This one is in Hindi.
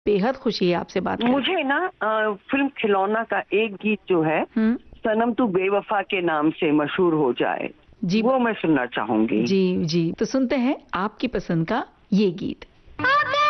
बेहद खुशी है आपसे बात करके। मुझे ना फिल्म खिलौना का एक गीत जो है सनम तू बेवफा के नाम से मशहूर हो जाए, जी वो मैं सुनना चाहूंगी। जी जी, तो सुनते हैं आपकी पसंद का ये गीत।